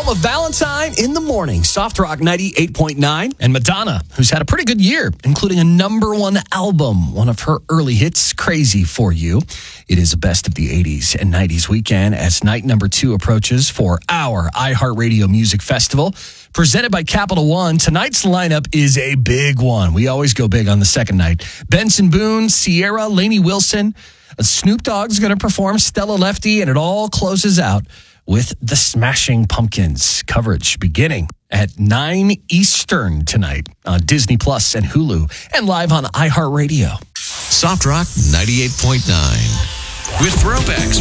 home of Valentine in the Morning, Soft Rock 98.9, and Madonna, who's had a pretty good year, including a #1 album, one of her early hits, Crazy for You. It is a best of the 80s and 90s weekend as night number 2 approaches for our iHeartRadio Music Festival. Presented by Capital One, tonight's lineup is a big one. We always go big on the second night. Benson Boone, Sierra, Lainey Wilson, Snoop Dogg's going to perform Stella Lefty, and it all closes out with the Smashing Pumpkins. Coverage beginning at 9 Eastern tonight on Disney Plus and Hulu, and live on iHeartRadio. Soft Rock 98.9 with Throwbacks.